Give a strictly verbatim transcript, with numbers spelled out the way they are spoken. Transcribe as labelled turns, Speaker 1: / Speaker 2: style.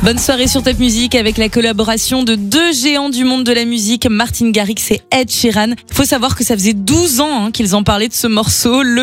Speaker 1: Bonne soirée sur Top Music avec la collaboration de deux géants du monde de la musique, Martin Garrix et Ed Sheeran. Il faut savoir que ça faisait douze ans hein, qu'ils en parlaient de ce morceau. Le